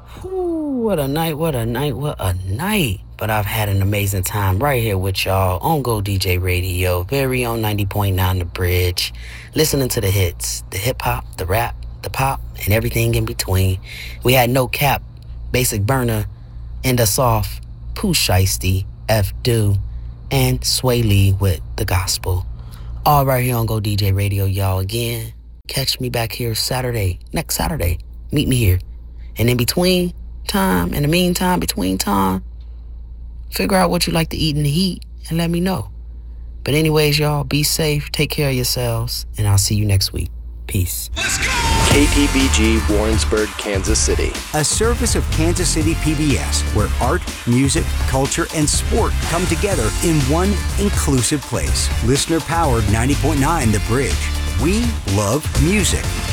Whew, what a night, what a night, what a night. But I've had an amazing time right here with y'all on Go DJ Radio, very on 90.9 The Bridge, listening to the hits, the hip hop, the rap, the pop, and everything in between. We had No Cap, Basic Burner, End Us Off, Pooh Shiesty, F Do, and Sway Lee with The Gospel. All right here on Go DJ Radio, y'all. Again, catch me back here next Saturday. Meet me here. And in the meantime, between time, figure out what you like to eat in the heat and let me know. But anyways, y'all, be safe, take care of yourselves, and I'll see you next week. Peace. Let's go! KPBG Warrensburg, Kansas City. A service of Kansas City PBS, where art, music, culture, and sport come together in one inclusive place. Listener-powered 90.9 The Bridge. We love music.